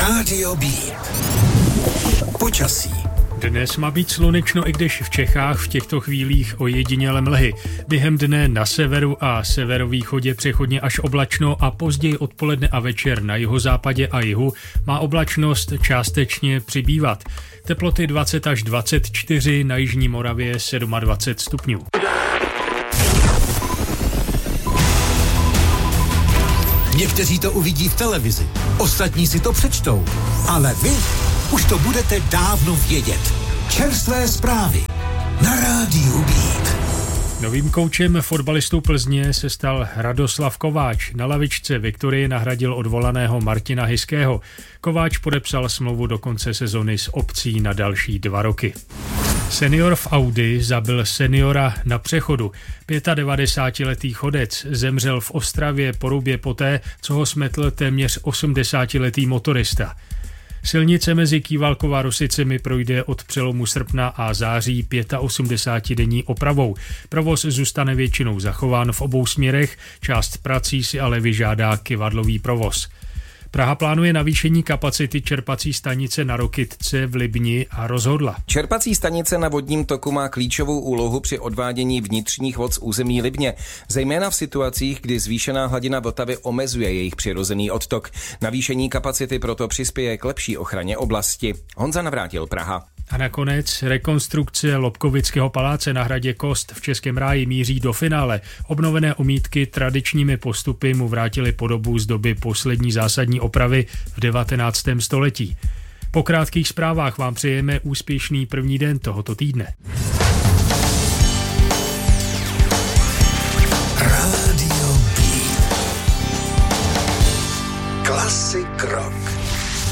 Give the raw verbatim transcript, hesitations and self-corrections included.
Rádio B. Počasí. Dnes má být slunečno, i když v Čechách v těchto chvílích ojediněle mlhy. Během dne na severu a severovýchodě přechodně až oblačno a později odpoledne a večer na jihozápadě a jihu má oblačnost částečně přibývat. Teploty dvacet až dvacet čtyři, na jižní Moravě dvacet sedm stupňů. Někteří to uvidí v televizi, ostatní si to přečtou, ale vy už to budete dávno vědět. Čerstvé zprávy na Rádiu Beat. Novým koučem fotbalistů Plzně se stal Radoslav Kováč. Na lavičce Viktorie nahradil odvolaného Martina Hyského. Kováč podepsal smlouvu do konce sezony s opcí na další dva roky. Senior v Audi zabil seniora na přechodu. devadesátipětiletý chodec zemřel v Ostravě po Rubě poté, co ho smetl téměř osmdesátiletý motorista. Silnice mezi Kývalkou a Rosicemi projde od přelomu srpna a září osmdesátidenní opravou. Provoz zůstane většinou zachován v obou směrech, část prací si ale vyžádá kyvadlový provoz. Praha plánuje navýšení kapacity čerpací stanice na Rokytce v Libni a rozhodla. Čerpací stanice na vodním toku má klíčovou úlohu při odvádění vnitřních vod z území Libně, zejména v situacích, kdy zvýšená hladina Vltavy omezuje jejich přirozený odtok. Navýšení kapacity proto přispěje k lepší ochraně oblasti. Honza Navrátil, Praha. A nakonec rekonstrukce Lobkovického paláce na hradě Kost v Českém Ráji míří do finále. Obnovené omítky tradičními postupy mu vrátily podobu z doby poslední zásadní opravy v devatenáctém století. Po krátkých zprávách vám přejeme úspěšný první den tohoto týdne. Rádio B. Klasik rock.